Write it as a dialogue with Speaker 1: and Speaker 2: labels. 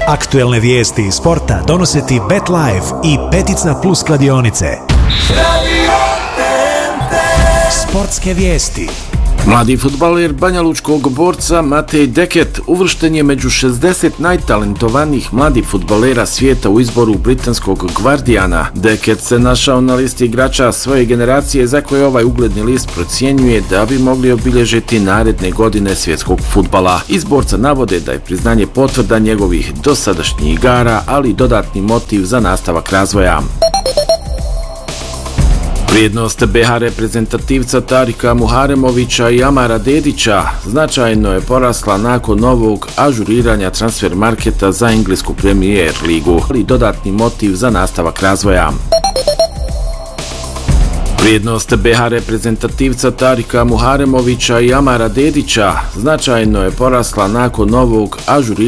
Speaker 1: Aktuelne vijesti iz sporta donose ti BetLife i Petica Plus kladionice. Sportske vijesti.
Speaker 2: Mladi fudbaler banjalučkog borca Matej Deket uvršten je među 60 najtalentovanijih mladih fudbalera svijeta u izboru britanskog Guardiana. Deket se našao na listi igrača svoje generacije za koje ovaj ugledni list procjenjuje da bi mogli obilježiti naredne godine svjetskog fudbala. Iz borca navode da je priznanje potvrda njegovih dosadašnjih igara, ali i dodatni motiv za nastavak razvoja. Vrijednost BH reprezentativca Tarika Muharemovića i Amara Dedića značajno je porasla nakon novog ažuriranja transfer marketa za englesku Premier ligu, ali i dodatni motiv za nastavak razvoja. Vrijednost BH reprezentativca Tarika Muharemovića i Amara Dedića značajno je porasla nakon novog ažuriranja